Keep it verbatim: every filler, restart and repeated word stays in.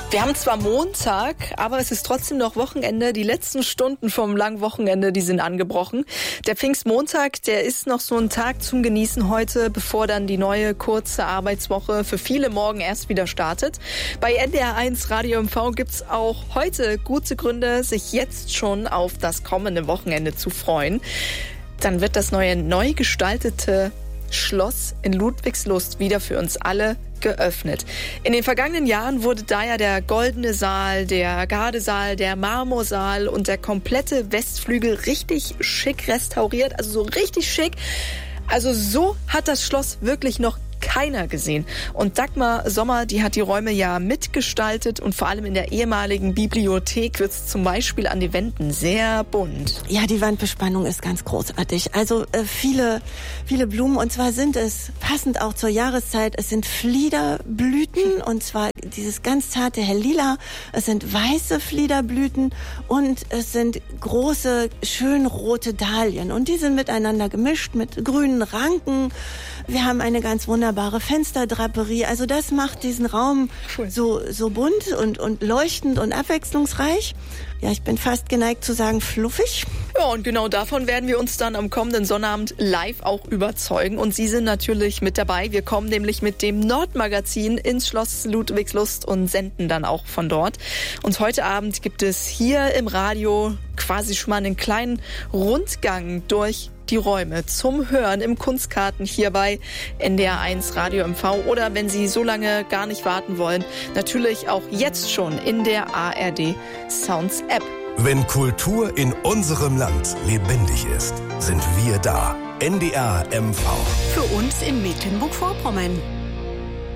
Wir haben zwar Montag, aber es ist trotzdem noch Wochenende. Die letzten Stunden vom langen Wochenende, die sind angebrochen. Der Pfingstmontag, der ist noch so ein Tag zum Genießen heute, bevor dann die neue kurze Arbeitswoche für viele morgen erst wieder startet. Bei N D R eins Radio M V gibt's auch heute gute Gründe, sich jetzt schon auf das kommende Wochenende zu freuen. Dann wird das neue, neu gestaltete Schloss in Ludwigslust wieder für uns alle geöffnet. In den vergangenen Jahren wurde da ja der Goldene Saal, der Gardesaal, der Marmorsaal und der komplette Westflügel richtig schick restauriert, also so richtig schick. Also so hat das Schloss wirklich noch keiner gesehen. Und Dagmar Sommer, die hat die Räume ja mitgestaltet und vor allem in der ehemaligen Bibliothek wird es zum Beispiel an den Wänden sehr bunt. Ja, die Wandbespannung ist ganz großartig. Also äh, viele, viele Blumen und zwar sind es, passend auch zur Jahreszeit, es sind Fliederblüten und zwar dieses ganz zarte Hellila, es sind weiße Fliederblüten und es sind große, schön rote Dahlien und die sind miteinander gemischt mit grünen Ranken. Wir haben eine ganz wunderbare Fensterdraperie. Also das macht diesen Raum cool. so, so bunt und, und leuchtend und abwechslungsreich. Ja, ich bin fast geneigt zu sagen fluffig. Ja, und genau davon werden wir uns dann am kommenden Sonnabend live auch überzeugen. Und Sie sind natürlich mit dabei. Wir kommen nämlich mit dem Nordmagazin ins Schloss Ludwigslust und senden dann auch von dort. Und heute Abend gibt es hier im Radio quasi schon mal einen kleinen Rundgang durch die Räume zum Hören im Kunstkarten hier bei N D R eins Radio M V oder wenn Sie so lange gar nicht warten wollen, natürlich auch jetzt schon in der A R D Sounds App. Wenn Kultur in unserem Land lebendig ist, sind wir da. N D R M V. Für uns in Mecklenburg-Vorpommern.